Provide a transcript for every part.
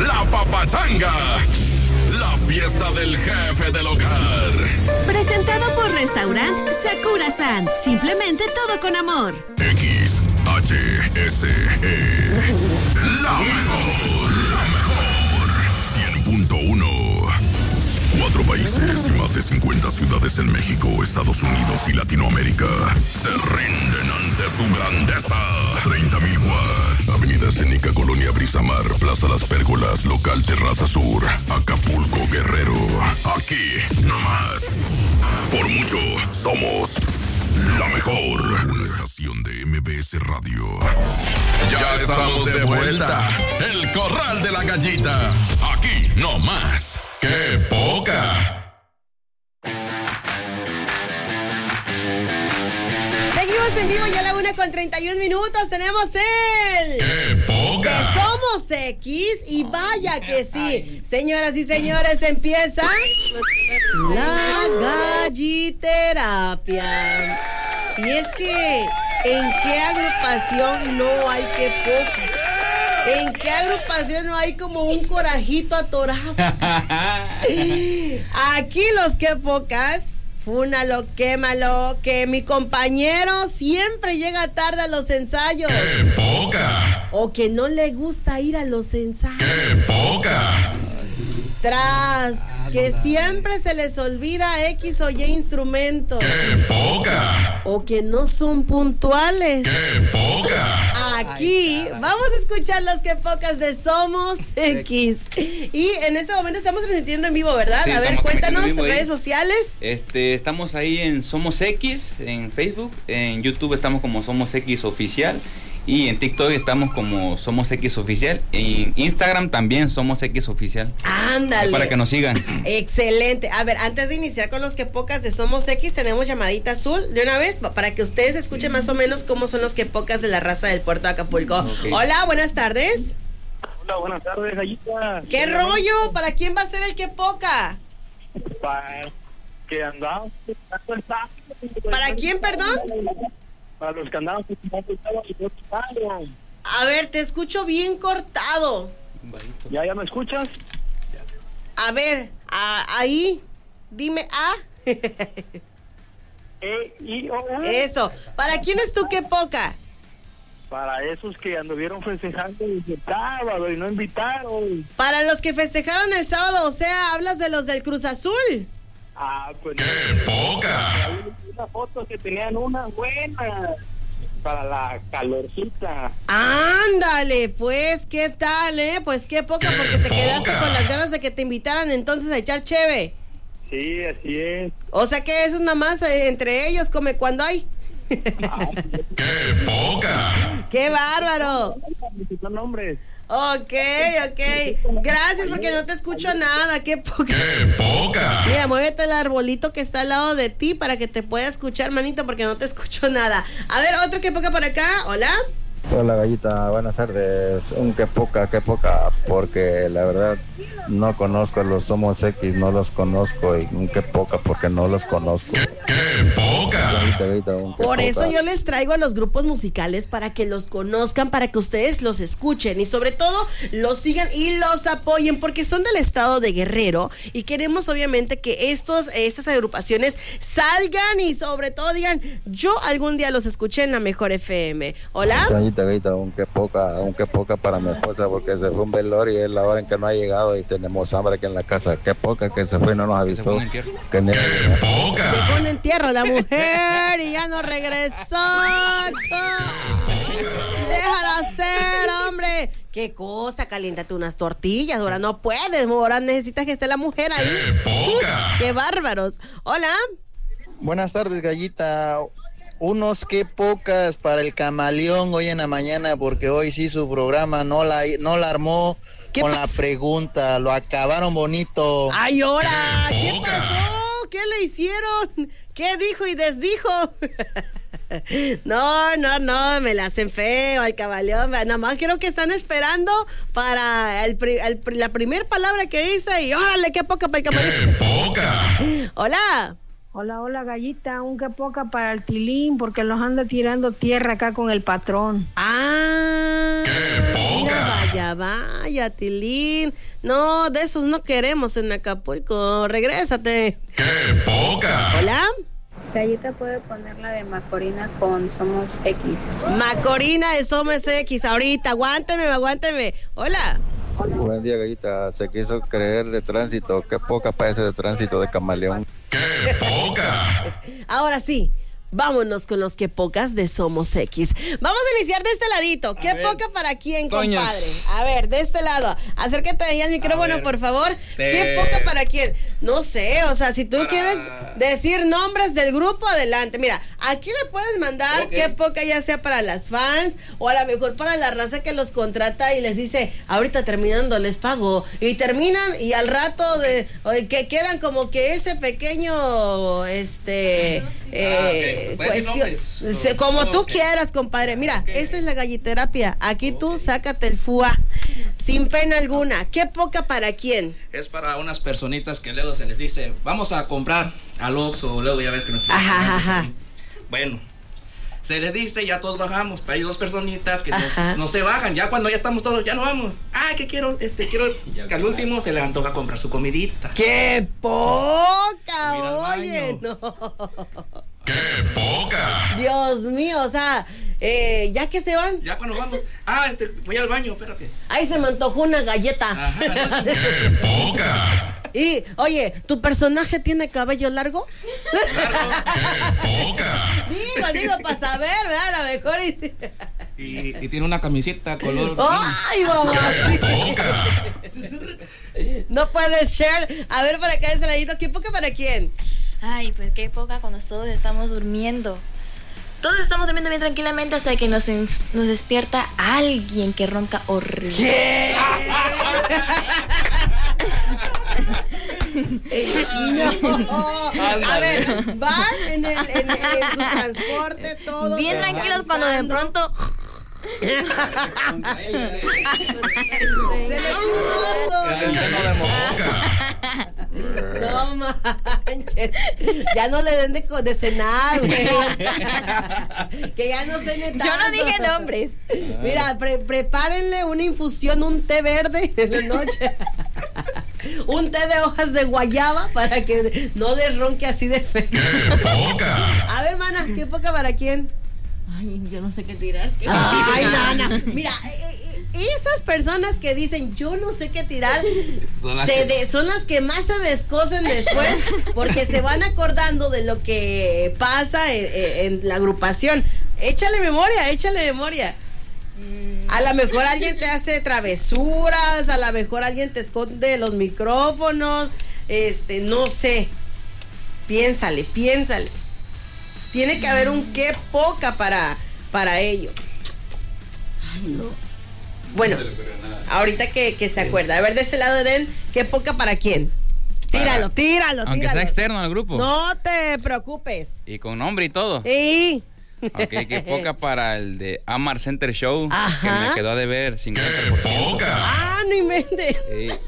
La Papachanga, la fiesta del jefe del hogar. Presentado por Restaurant Sakura-san. Simplemente todo con amor. XHSE. La mejor. 100.1. 4 países y más de 50 ciudades en México, Estados Unidos y Latinoamérica se rinden ante su grandeza. 30,000 watts. Avenida Escénica, Colonia Brisamar, Plaza Las Pérgolas, Local Terraza Sur, Acapulco, Guerrero. Aquí, nomás. Por mucho, somos la mejor. Una estación de MBS Radio. Ya estamos de vuelta. El Corral de la Gallita. Aquí, nomás. ¡Qué poca! Seguimos en vivo ya a la 1:31. Tenemos el... ¡Qué poca! Que somos X y vaya que sí. Señoras y señores, empieza la galliterapia. Y es que, ¿en qué agrupación no hay que pocas? ¿En qué agrupación no hay como un corajito atorado? Aquí los que pocas, fúnalo, quémalo, que mi compañero siempre llega tarde a los ensayos. ¡Qué poca! O que no le gusta ir a los ensayos. ¡Qué poca! Tras que siempre se les olvida X o Y instrumentos. ¡Qué poca! O que no son puntuales. ¡Qué poca! Aquí vamos a escuchar las que pocas de Somos X. Y en este momento estamos transmitiendo en vivo, ¿verdad? Sí, a ver, cuéntanos, redes sociales. Estamos ahí en Somos X, en Facebook, en YouTube estamos como Somos X Oficial. Y en TikTok estamos como Somos X Oficial. En Instagram también Somos X Oficial. Ándale. Para que nos sigan. Excelente. A ver, antes de iniciar con los que pocas de Somos X, tenemos llamadita azul de una vez para que ustedes escuchen más o menos cómo son los que pocas de la raza del puerto de Acapulco. Okay. Hola, buenas tardes. Hola, buenas tardes, Gallita. ¿Qué rollo? ¿Para quién va a ser el que poca? Para que andamos. ¿Para quién, perdón? Para los que andamos. A ver, te escucho bien cortado. ¿Ya me escuchas? A ver, ahí, dime A. E-I-O-U. Eso. ¿Para quién es tú qué poca? Para esos que anduvieron festejando el sábado y no invitaron. Para los que festejaron el sábado, o sea, hablas de los del Cruz Azul. Pues ¡qué poca! Una foto que tenían una buena para la calorcita. Ándale, pues, ¿qué tal, Pues qué poca, porque te quedaste con las ganas de que te invitaran entonces a echar cheve. Sí, así es. O sea que eso es nada más entre ellos, come cuando hay. ¡Qué poca! ¡Qué bárbaro! Son nombres. Ok. Gracias porque no te escucho nada. ¡Qué poca! ¡Qué poca! Mira, muévete el arbolito que está al lado de ti para que te pueda escuchar, manito, porque no te escucho nada. A ver, otro que poca por acá. Hola. Hola, Gallita, buenas tardes. Un qué poca, porque la verdad no conozco a los Somos X, no los conozco, y un qué poca porque no los conozco. ¡Qué poca! Gallita, un qué Por poca. eso yo les traigo a los grupos musicales para que los conozcan, para que ustedes los escuchen y sobre todo los sigan y los apoyen porque son del estado de Guerrero y queremos obviamente que estas agrupaciones salgan y sobre todo digan, yo algún día los escuché en la Mejor FM. Hola. Gallita, un qué poca para mi esposa porque se fue un velorio y es la hora en que no ha llegado y tenemos hambre aquí en la casa. Qué poca que se fue y no nos avisó. ¡Qué poca! Se fue en entierro la mujer y ya no regresó. Déjalo hacer, hombre. Qué cosa, caliéntate unas tortillas. Ahora no puedes, ahora necesitas que esté la mujer ahí. ¡Qué poca! Qué bárbaros. Hola. Buenas tardes, Gallita. Unos qué pocas para el Camaleón hoy en la mañana, porque hoy sí su programa no la armó con la pregunta, lo acabaron bonito. ¡Ay, ahora! ¿Qué pasó? ¿Qué le hicieron? ¿Qué dijo y desdijo? No, me la hacen feo al Camaleón. Nada más creo que están esperando para la primera palabra que dice y órale, qué poca para el Camaleón. ¡Qué poca! Hola. Hola, Gallita, un qué poca para el Tilín, porque los anda tirando tierra acá con el patrón. ¡Qué poca! Mira, vaya, Tilín. No, de esos no queremos en Acapulco. Regrésate. ¡Qué poca! Hola. Gallita puede poner la de Macorina con Somos X. Macorina de Somos X. Ahorita, aguánteme. Hola. Buen día, Gallita. Se quiso creer de tránsito. Qué poca parece de tránsito de camaleón. ¡Qué poca! Ahora sí. Vámonos con los que pocas de Somos X. Vamos a iniciar de este ladito. ¿Qué poca para quién, Coños. compadre? A ver, de este lado. Acércate ahí al micrófono, por favor. ¿Qué poca para quién? No sé, o sea, si tú quieres decir nombres del grupo, adelante. Mira, aquí le puedes mandar qué poca, ya sea para las fans o a lo mejor para la raza que los contrata y les dice, ahorita terminando les pago. Y terminan y al rato que quedan como que ese pequeño, como tú quieras, compadre. Mira, esa es la galliterapia. Aquí tú sácate el fuá sin pena alguna. ¿Qué poca para quién? Es para unas personitas que luego se les dice, vamos a comprar al Oxxo, luego ya ver que nos... Ajá. Bueno, se les dice, ya todos bajamos, pero hay dos personitas que no se bajan, ya cuando ya estamos todos, ya no vamos. Que quiero que al último se les antoja comprar su comidita. ¡Qué poca! Oye, no. ¡Qué poca! Dios mío, o sea, ya que se van. Ya cuando vamos, voy al baño, espérate. Ahí se me antojó una galleta. ¡Qué poca! Y, oye, ¿tu personaje tiene cabello largo? ¡Qué poca! Digo, para saber, ¿verdad? A lo mejor y tiene una camiseta color... ¡Ay, mamá! ¡Qué poca! No puedes share. A ver, para acá ese ladito, ¿qué poca para quién? Ay, pues qué poca cuando todos estamos durmiendo. Todos estamos durmiendo bien tranquilamente hasta que nos despierta alguien que ronca horrible. ¿Qué? No. A ver, van en su transporte, todo bien tranquilos cuando de pronto se le no manches. Ya no le den de cenar, güey. Que ya no cene tanto. Yo no dije nombres. Mira, prepárenle una infusión, un té verde en la noche. Un té de hojas de guayaba para que no les ronque así de feo. ¡Qué poca! A ver, mana, ¿qué poca para quién? Ay, yo no sé qué tirar. Ay, nana. Mira, esas personas que dicen yo no sé qué tirar son las que más se descosen después porque se van acordando de lo que pasa en la agrupación. Échale memoria. A lo mejor alguien te hace travesuras, a lo mejor alguien te esconde los micrófonos, no sé. Piénsale. Tiene que haber un qué poca para ello. Ay, no. Bueno, ahorita que se acuerda. A ver, de este lado, Eden, ¿qué poca para quién? Tíralo. Aunque sea externo al grupo. No te preocupes. Y con nombre y todo. Sí. Ok, qué poca para el de Amar Center Show. Ajá. Que me quedó a deber 50%. No inventes.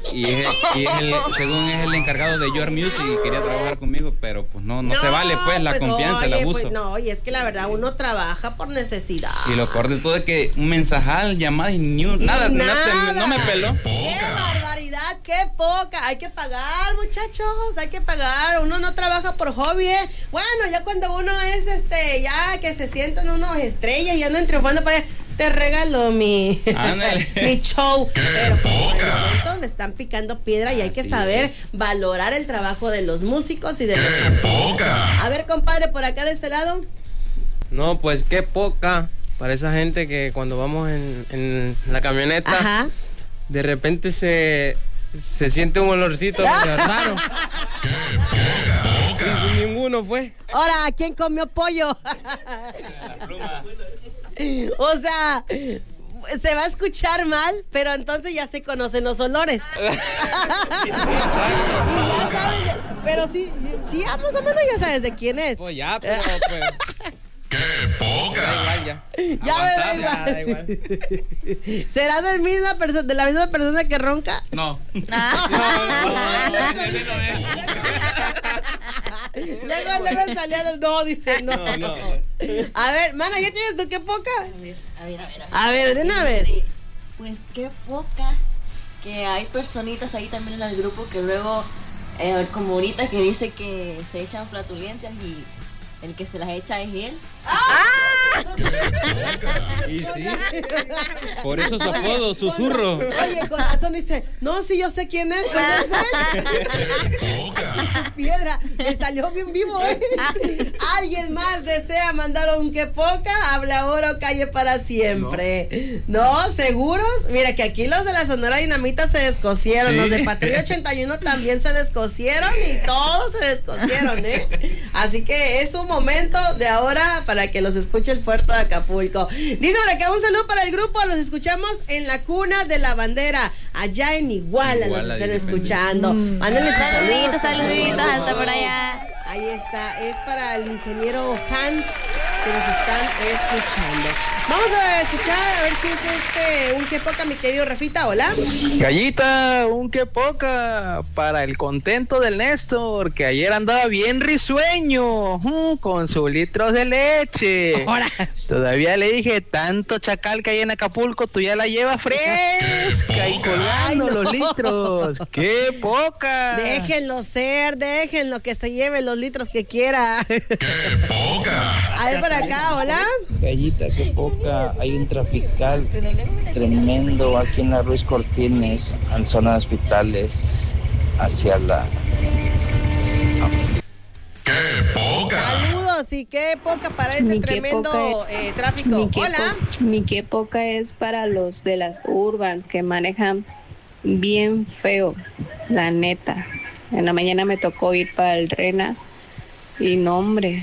Según es el encargado de Your Music y quería trabajar conmigo, pero pues no se vale pues la confianza, el abuso. Pues, no, y es que la verdad uno trabaja por necesidad. Y lo peor de todo es que un mensajal, llamada y nada. No me peló. ¡Qué barbaridad! ¡Qué poca! Hay que pagar, muchachos, hay que pagar. Uno no trabaja por hobby, ¿eh? Bueno, ya cuando uno es ya que se sientan unos estrellas y andan triunfando para allá, te regalo mi show. Pero por me están picando piedra y hay que saber valorar el trabajo de los músicos y de los artistas. A ver, compadre, por acá de este lado. No, pues qué poca para esa gente que cuando vamos en la camioneta, de repente se siente un olorcito raro. Y ninguno fue. Ahora, ¿quién comió pollo? O sea, se va a escuchar mal, pero entonces ya se conocen los olores. Ya sabes, pero sí, más o menos ya sabes de quién es. Pues ya, pero pues. ¡Qué poca! Da igual. ¿Será de la misma persona que ronca? No. Luego salía no, dice no. A ver, mana, ¿ya tienes tú qué poca? A ver, de una vez. Pues qué poca que hay personitas ahí también en el grupo que luego, como ahorita que dice que se echan flatulencias y el que se las echa es él. Y sí, por eso su apodo, susurro. Oye, con razón dice, no, sí, yo sé quién es. Piedra, me salió bien vivo, ¿Alguien más desea mandar un que poca? Habla ahora o calle para siempre. ¿No? ¿Seguros? Mira que aquí los de la Sonora Dinamita se descosieron, los de Patrulla 81 también se descosieron y todos se descosieron, Así que es un momento de ahora para que los escuche el puerto de Acapulco. Dice por acá un saludo para el grupo, los escuchamos en la cuna de la bandera, allá en Iguala nos están escuchando. Mándenle saluditos hasta por allá. Ahí está, es para el ingeniero Hans que nos están escuchando. Vamos a escuchar a ver si es un que poca, mi querido Rafita. Hola. Gallita, un que poca para el contento del Néstor, que ayer andaba bien risueño, con sus litros de leche. Ahora. Todavía le dije, tanto chacal que hay en Acapulco, tú ya la llevas fresca y colgando los litros. ¡Qué poca! Déjenlo ser, déjenlo que se lleve los litros que quiera. ¡Qué poca! A ver por acá, hola. Gallita, qué poca. Hay un trafical tremendo aquí en la Ruiz Cortines, en zona de hospitales, hacia la... ¡Qué poca! Saludos y qué poca para ese tremendo tráfico. Hola. Mi qué poca es para los de las Urbans que manejan bien feo, la neta. En la mañana me tocó ir para el Rena y no, hombre,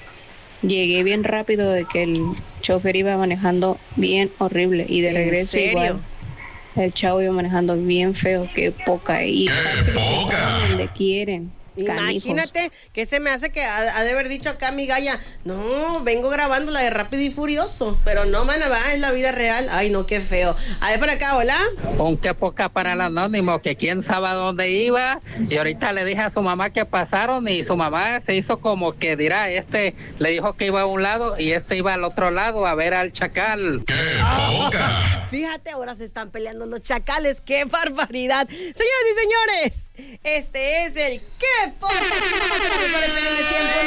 llegué bien rápido de que el chofer iba manejando bien horrible y de regreso igual. El chavo iba manejando bien feo, qué poca. Y donde quieren. Imagínate que se me hace que ha de haber dicho acá mi Gaya, no, vengo grabando la de Rápido y Furioso, pero no, mana, va, es la vida real. Ay, no, qué feo. A ver por acá, hola. Un qué poca para el anónimo, que quién sabe a dónde iba, y ahorita le dije a su mamá que pasaron y su mamá se hizo como que dirá, le dijo que iba a un lado y iba al otro lado a ver al chacal. ¡Qué poca! Fíjate, ahora se están peleando los chacales, qué barbaridad. Señoras y señores, este es el qué poca por el FM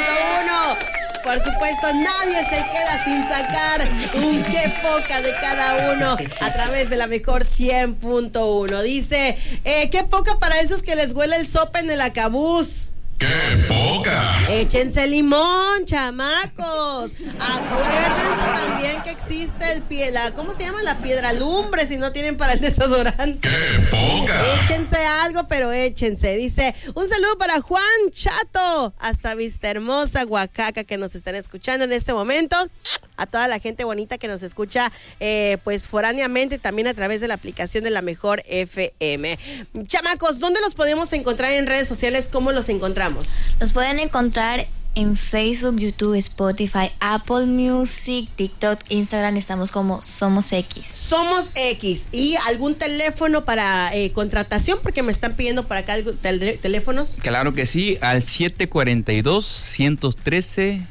100.1. Por supuesto, nadie se queda sin sacar un qué poca de cada uno a través de la mejor 100.1. Dice, qué poca para esos que les huele el sopa en el acabús. ¡Qué poca! Échense limón, chamacos. Acuérdense también que existe ¿cómo se llama? La piedra lumbre, si no tienen para el desodorante. ¡Qué poca! Échense algo, pero échense. Dice, un saludo para Juan Chato, hasta Vista Hermosa, Oaxaca, que nos están escuchando en este momento. A toda la gente bonita que nos escucha, pues foráneamente, también a través de la aplicación de la Mejor FM. Chamacos, ¿dónde los podemos encontrar en redes sociales? ¿Cómo los encontramos? Los pueden encontrar en Facebook, YouTube, Spotify, Apple Music, TikTok, Instagram. Estamos como Somos X. Somos X. ¿Y algún teléfono para contratación? Porque me están pidiendo para acá teléfonos. Claro que sí, al 742-113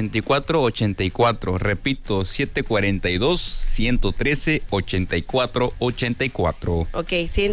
8484. Repito, 742-113-8484. Ok,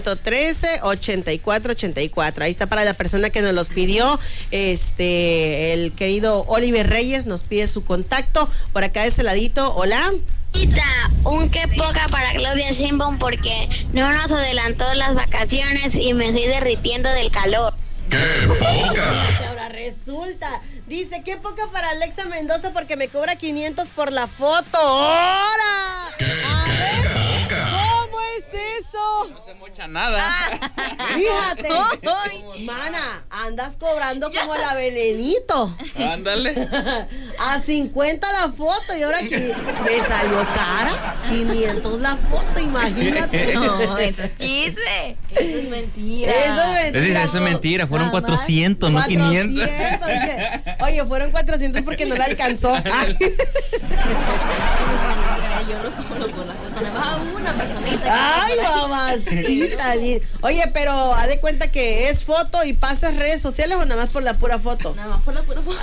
113-8484. Ahí está para la persona que nos los pidió. El querido Oliver Reyes nos pide su contacto. Por acá de ese ladito. Hola. Un qué poca para Claudia Sheinbaum porque no nos adelantó las vacaciones y me estoy derritiendo del calor. ¡Qué poca! Ahora resulta, dice, qué poca para Alexa Mendoza porque me cobra 500 por la foto. ¡Ahora! ¡Qué poca! ¿Cómo es eso? No se mocha nada. Fíjate, mana, andas cobrando como la Venenito. Ándale. A 50 la foto y ahora que me salió cara, 500 la foto, imagínate. No, eso es chisme. Eso es mentira. Eso es mentira, fueron 400, no 500. Oye, fueron 400 porque no la alcanzó. Eso es mentira. yo lo cobro por la foto. Nada más a una personita. Ay, mamacita. Oye, pero haz de cuenta que es foto y pasas redes sociales o nada más por la pura foto. Nada más por la pura foto.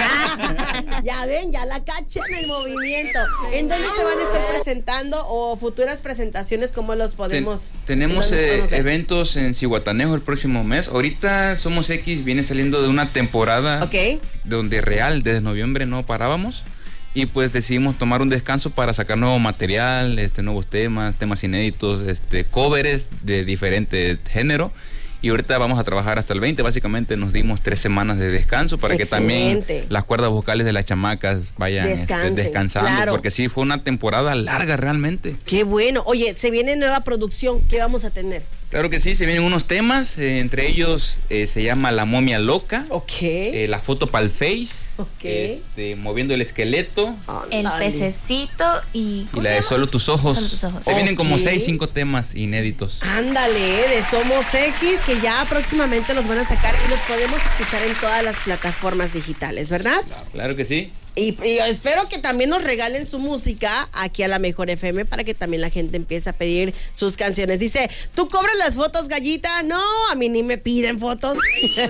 Ya ven, ya la caché en el movimiento. ¿En dónde se van a estar presentando o futuras presentaciones? ¿Cómo los podemos? Tenemos eventos en Zihuatanejo el próximo mes. Ahorita Somos X viene saliendo de una temporada donde desde noviembre no parábamos. Y pues decidimos tomar un descanso para sacar nuevo material, nuevos temas inéditos, covers de diferente género. Y ahorita vamos a trabajar hasta el 20. Básicamente nos dimos 3 semanas de descanso para que también las cuerdas vocales de las chamacas vayan descansando. Claro. Porque sí, fue una temporada larga realmente. Qué bueno. Oye, se viene nueva producción. ¿Qué vamos a tener? Claro que sí, se vienen unos temas. Entre ellos se llama La Momia Loca. La foto pa'l Face. Moviendo el esqueleto. El pececito y la de Solo tus ojos. Solo tus ojos. Se vienen como 6-5 temas inéditos. Ándale, de Somos X, que ya próximamente los van a sacar y los podemos escuchar en todas las plataformas digitales, ¿verdad? Claro que sí. Y espero que también nos regalen su música aquí a La Mejor FM para que también la gente empiece a pedir sus canciones. Dice, ¿tú cobras las fotos, Gallita? No, a mí ni me piden fotos. Pero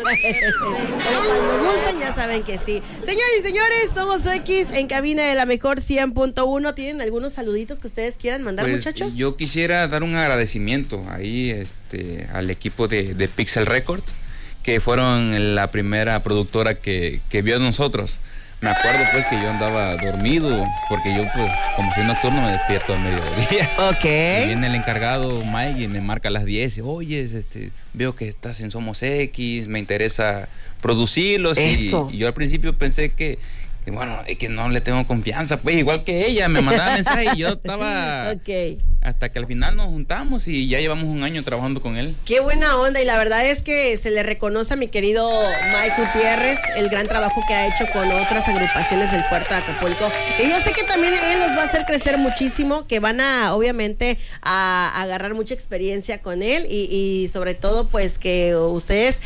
cuando gusten ya saben que sí. Señores y señores, Somos X en cabina de La Mejor 100.1. ¿Tienen algunos saluditos que ustedes quieran mandar, muchachos? Yo quisiera dar un agradecimiento ahí al equipo de Pixel Records, que fueron la primera productora que vio a nosotros. Me acuerdo pues que yo andaba dormido, porque yo pues como soy nocturno me despierto a mediodía. Y viene el encargado Mike y me marca a las 10 y, oye, veo que estás en Somos X, me interesa producirlos. Y yo al principio pensé que bueno, es que no le tengo confianza, pues igual que ella, me mandaba mensajes y yo estaba... Hasta que al final nos juntamos y ya llevamos un año trabajando con él. Qué buena onda, y la verdad es que se le reconoce a mi querido Mike Gutiérrez el gran trabajo que ha hecho con otras agrupaciones del puerto de Acapulco. Y yo sé que también él los va a hacer crecer muchísimo, que van a, obviamente, a agarrar mucha experiencia con él y sobre todo, pues, que ustedes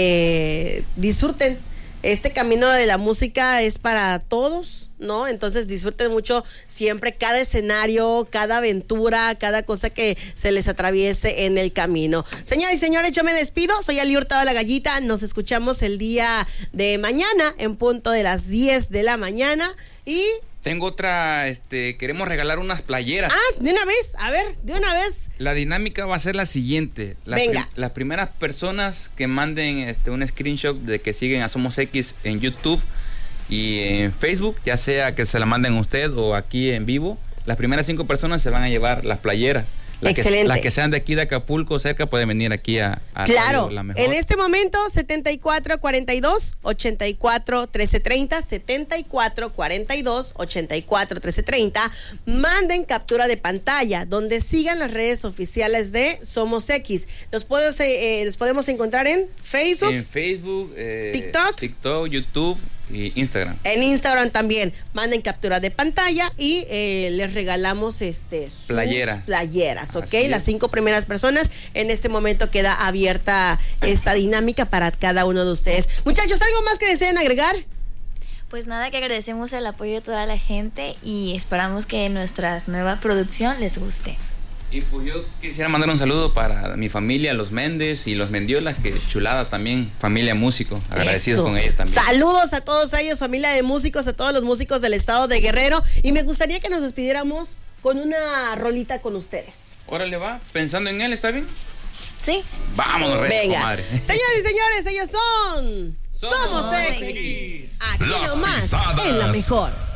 disfruten. Este camino de la música es para todos, ¿no? Entonces disfruten mucho siempre cada escenario, cada aventura, cada cosa que se les atraviese en el camino. Señoras y señores, yo me despido. Soy Ali Hurtado, la Gallita. Nos escuchamos el día de mañana en punto de las 10 de la mañana. Y... tengo otra, queremos regalar unas playeras. De una vez, a ver, de una vez. La dinámica va a ser la siguiente. Las primeras personas que manden un screenshot de que siguen a Somos X en YouTube y en Facebook, ya sea que se la manden a usted o aquí en vivo, las primeras 5 personas se van a llevar las playeras. Excelente. Las que sean de aquí de Acapulco cerca pueden venir aquí a claro, La Mejor. En este momento 7442 84 1330 7442 84 1330. Manden captura de pantalla donde sigan las redes oficiales de Somos X. Los podemos encontrar en Facebook, TikTok, YouTube y Instagram. En Instagram también. Manden captura de pantalla y les regalamos sus playeras, ¿ok? Las 5 primeras personas. En este momento queda abierta esta dinámica para cada uno de ustedes. Muchachos, ¿algo más que deseen agregar? Pues nada, que agradecemos el apoyo de toda la gente y esperamos que nuestra nueva producción les guste. Y pues yo quisiera mandar un saludo para mi familia, los Méndez y los Mendiolas, que chulada también, familia músico, agradecidos con ellos también. Saludos a todos ellos, familia de músicos, a todos los músicos del estado de Guerrero, y me gustaría que nos despidiéramos con una rolita con ustedes. Órale, va, pensando en él, ¿está bien? Sí. Vámonos, venga. Comadre. Señores y señores, ellos son Somos X. Aquí nomás, en La Mejor.